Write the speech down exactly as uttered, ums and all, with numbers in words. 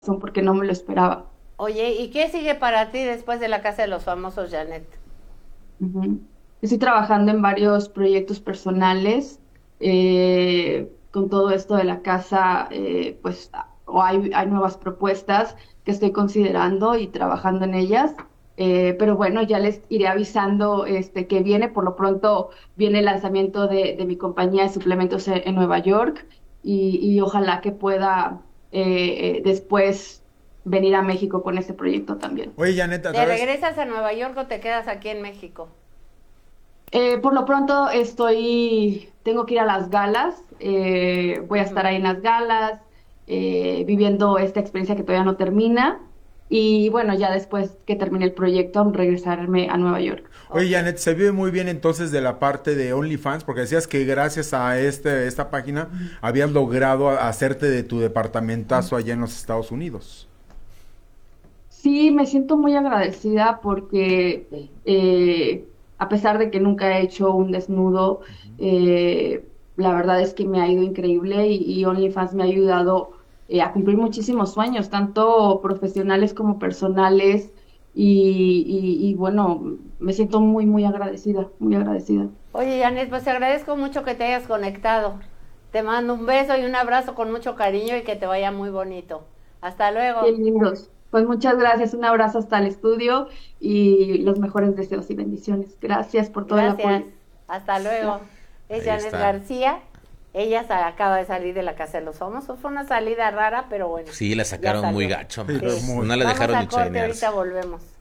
porque no me lo esperaba. Oye, ¿y qué sigue para ti después de la Casa de los Famosos, Janet? Ujú. Estoy trabajando en varios proyectos personales, eh, con todo esto de la casa, eh, pues o hay, hay nuevas propuestas que estoy considerando y trabajando en ellas. Eh, pero bueno, ya les iré avisando este, que viene. Por lo pronto viene el lanzamiento de, de mi compañía de suplementos en, en Nueva York y, y ojalá que pueda eh, eh, después venir a México con ese proyecto también. Oye, Janet, a ¿Te través... regresas a Nueva York o te quedas aquí en México? Eh, por lo pronto estoy, tengo que ir a las galas, eh, voy a estar Ujú. ahí en las galas, eh, viviendo esta experiencia que todavía no termina y bueno, ya después que termine el proyecto, regresarme a Nueva York. Oye, Ok. Janet, se vive muy bien entonces de la parte de OnlyFans, porque decías que gracias a este, esta página habías logrado hacerte de tu departamentazo allá en los Estados Unidos. Sí, me siento muy agradecida porque eh, a pesar de que nunca he hecho un desnudo, eh, la verdad es que me ha ido increíble y, y OnlyFans me ha ayudado eh, a cumplir muchísimos sueños, tanto profesionales como personales. Y, y, y bueno, me siento muy, muy agradecida, muy agradecida. Oye, Janet, pues te agradezco mucho que te hayas conectado. Te mando un beso y un abrazo con mucho cariño y que te vaya muy bonito. Hasta Qué luego. lindos. Pues muchas gracias, un abrazo hasta el estudio y los mejores deseos y bendiciones. Gracias por todo el Gracias. apoyo. Hasta luego. Es Ahí Janet está. García. Ella se acaba de salir de la Casa de los Famosos. Fue una salida rara, pero bueno. Sí, la Ya sacaron muy salió. gacho, Sí, man. pero Sí. muy... No la Vamos dejaron a ni corte, ahorita chainearse. volvemos.